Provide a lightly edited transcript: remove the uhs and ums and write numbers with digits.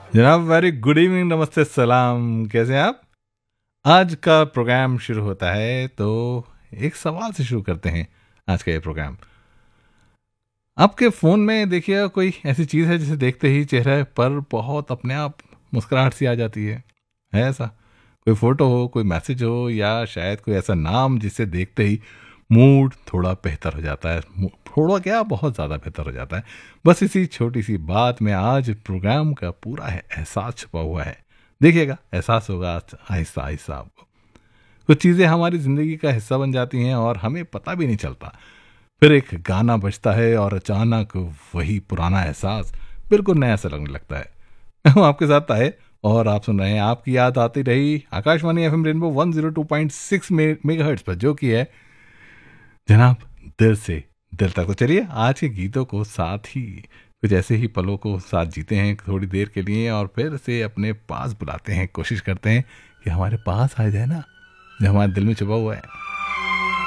जनाब very good evening, नमस्ते, सलाम। कैसे हैं आप? आज का प्रोग्राम शुरू होता है तो एक सवाल से शुरू करते हैं। आज का ये प्रोग्राम, आपके फ़ोन में देखिए कोई ऐसी चीज़ है जिसे देखते ही चेहरे पर बहुत अपने आप मुस्कुराहट सी आ जाती है ऐसा? कोई फ़ोटो हो, कोई मैसेज हो, या शायद कोई ऐसा नाम जिसे देखते ही मूड थोड़ा बेहतर हो जाता है। थोड़ा क्या, बहुत ज़्यादा बेहतर हो जाता है। बस इसी छोटी सी बात में आज प्रोग्राम का पूरा है एहसास छुपा हुआ है। देखिएगा, एहसास होगा आहिस्ता आहिस्ता आपको। कुछ चीज़ें हमारी ज़िंदगी का हिस्सा बन जाती हैं और हमें पता भी नहीं चलता। फिर एक गाना बजता है और अचानक वही पुराना एहसास बिल्कुल नया सा लगने लगता है। मैं हूं आपके साथ ताहे, और आप सुन रहे हैं आपकी याद आती रही आकाशवाणी एफएम रेनबो 102.6 मेगाहर्ट्ज पर, जो कि है जनाब दिल से दिल तक। तो चलिए आज के गीतों को साथ ही कुछ ऐसे ही पलों को साथ जीते हैं थोड़ी देर के लिए, और फिर से अपने पास बुलाते हैं, कोशिश करते हैं कि हमारे पास आ जाए ना, जो हमारे दिल में छुपा हुआ है।